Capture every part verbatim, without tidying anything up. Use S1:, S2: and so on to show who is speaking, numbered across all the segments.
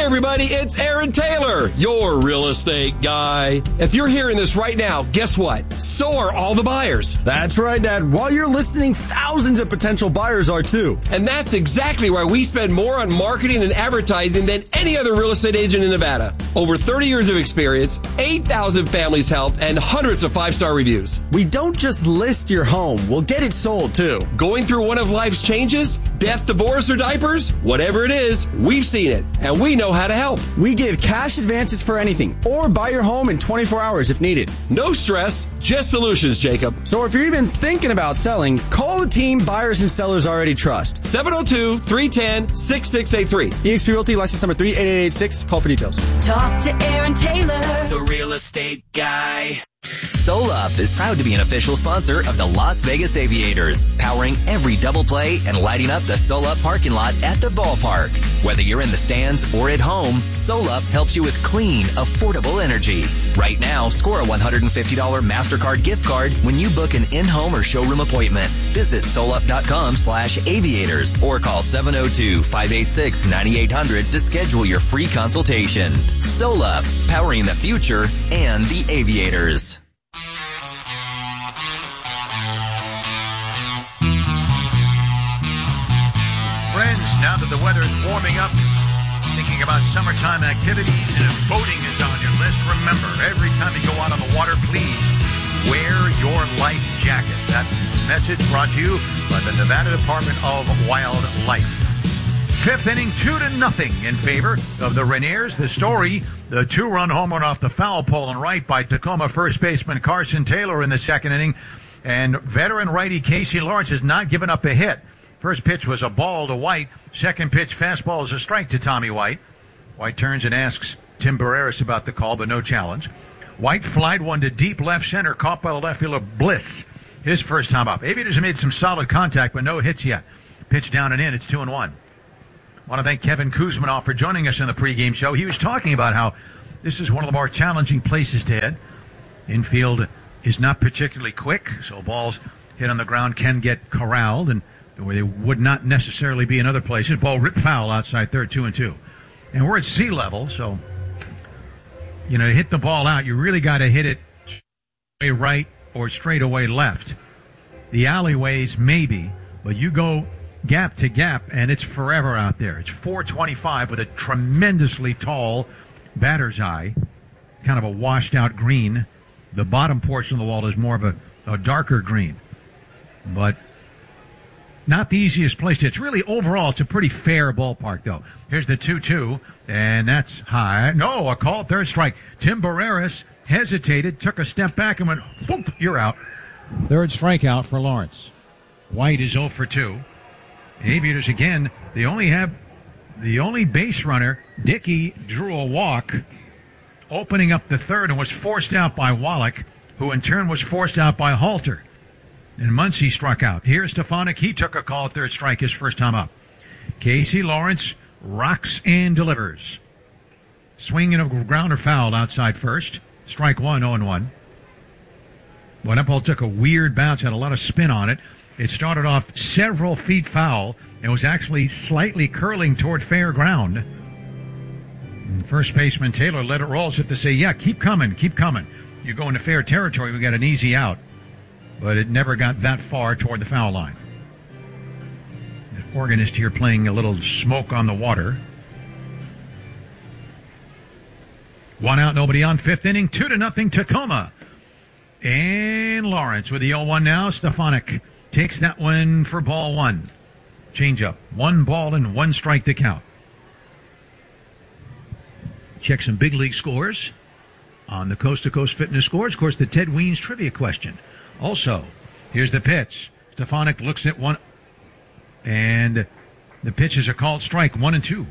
S1: everybody, it's Aaron Taylor, your real estate guy. If you're hearing this right now, guess what? So are all the buyers.
S2: That's right, Dad. While you're listening, thousands of potential buyers are too.
S1: And that's exactly why we spend more on marketing and advertising than any other real estate agent in Nevada. Over thirty years of experience, eight thousand families helped, and hundreds of five-star reviews.
S2: We don't just list your home, we'll get it sold too.
S1: Going through one of life's changes? Death, divorce, or diapers? Whatever it is, we've seen it, and we know how to help.
S2: We give cash advances for anything, or buy your home in twenty-four hours if needed.
S1: No stress, just solutions, Jacob.
S2: So if you're even thinking about selling, call the team buyers and sellers already trust.
S1: seven oh two, three one oh, six six eight three.
S2: eXp Realty, license number three eight eight eight six. Call for details.
S3: Talk to Aaron Taylor,
S4: the real estate guy.
S5: SolUp is proud to be an official sponsor of the Las Vegas Aviators, powering every double play and lighting up the SolUp parking lot at the ballpark. Whether you're in the stands or at home, SolUp helps you with clean, affordable energy. Right now, score a one hundred fifty dollars MasterCard gift card when you book an in-home or showroom appointment. Visit solup.com slash aviators or call seven oh two, five eight six, nine eight hundred to schedule your free consultation. SolUp, powering the future and the aviators.
S6: Friends, now that the weather is warming up, thinking about summertime activities, and if boating is on your list, remember, every time you go out on the water, please wear your life jacket. That message brought to you by the Nevada Department of Wildlife. Fifth inning, two to nothing in favor of the Rainiers. The story, the two-run home run off the foul pole and right by Tacoma first baseman Carson Taylor in the second inning. And veteran righty Casey Lawrence has not given up a hit. First pitch was a ball to White. Second pitch, fastball is a strike to Tommy White. White turns and asks Tim Barreras about the call, but no challenge. White flied one to deep left center, caught by the left fielder Bliss. His first time up. Aviators have made some solid contact, but no hits yet. Pitch down and in. It's two and one. I want to thank Kevin Kuzmanoff for joining us in the pregame show. He was talking about how this is one of the more challenging places to hit. Infield is not particularly quick, so balls hit on the ground can get corralled, and where they would not necessarily be in other places. Ball ripped foul outside third, two and two. And we're at sea level, so, you know, to hit the ball out, you really got to hit it straight right or straight away left. The alleyways, maybe, but you go gap to gap, and it's forever out there. It's four twenty-five with a tremendously tall batter's eye, kind of a washed-out green. The bottom portion of the wall is more of a, a darker green. But not the easiest place to. It's really, overall, it's a pretty fair ballpark, though. Here's the two two, and that's high. No, a call, third strike. Tim Barreras hesitated, took a step back, and went, whoop, you're out. Third strikeout for Lawrence. White is oh for two. Aviators, again, they only have the only base runner. Dickey drew a walk, opening up the third, and was forced out by Wallach, who in turn was forced out by Halter. And Muncy struck out. Here's Stefanik. He took a call, third strike, his first time up. Casey Lawrence rocks and delivers. Swing and a grounder foul outside first. Strike one, oh and one. Well, that ball took a weird bounce, had a lot of spin on it. It started off several feet foul and was actually slightly curling toward fair ground. And first baseman Taylor let it roll as if to say, yeah, keep coming, keep coming. You go into fair territory, we got an easy out. But it never got that far toward the foul line. The organist here playing a little Smoke on the Water. One out, nobody on. Fifth inning, two to nothing, Tacoma. And Lawrence with the oh one now. Stefanik takes that one for ball one. Change up. One ball and one strike to count. Check some big league scores on the Coast to Coast Fitness Scores. Of course, the Ted Weens trivia question. Also, here's the pitch. Stefanik looks at one, and the pitches are called strike one and two.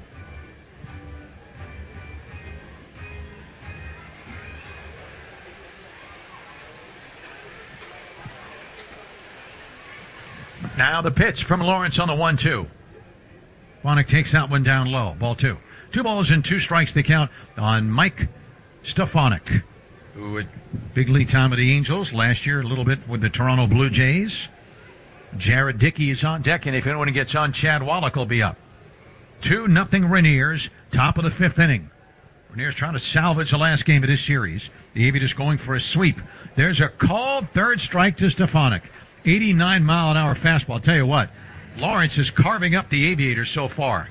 S6: Now the pitch from Lawrence on the one two. Stefanik takes that one down low. Ball two. Two balls and two strikes to count on Mike Stefanik, who had big league time with the Angels last year, a little bit with the Toronto Blue Jays. Jared Dickey is on deck, and if anyone gets on, Chad Wallach will be up. two nothing Rainiers, top of the fifth inning. Rainiers trying to salvage the last game of this series. The Aviators going for a sweep. There's a called third strike to Stefanik. eighty-nine mile an hour fastball. I'll tell you what, Lawrence is carving up the Aviators so far.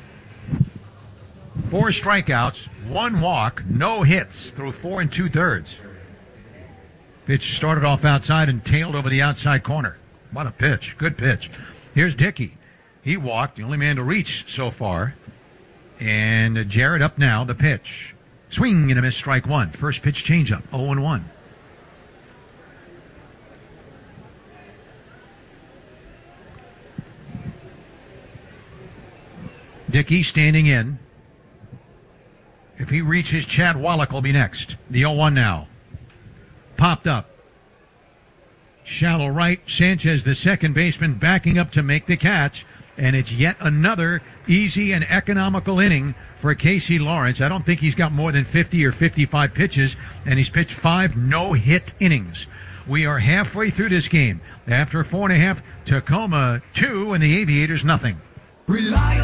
S6: Four strikeouts, one walk, no hits through four and two thirds. Pitch started off outside and tailed over the outside corner. What a pitch. Good pitch. Here's Dickey. He walked, the only man to reach so far. And Jarrett up now, the pitch. Swing and a miss, strike one. First pitch changeup, oh and one. Dickey standing in. If he reaches, Chad Wallach will be next. The oh one now. Popped up. Shallow right. Sanchez, the second baseman, backing up to make the catch. And it's yet another easy and economical inning for Casey Lawrence. I don't think he's got more than fifty or fifty-five pitches, and he's pitched five no-hit innings. We are halfway through this game. After four and a half, Tacoma two, and the Aviators nothing.
S4: Rely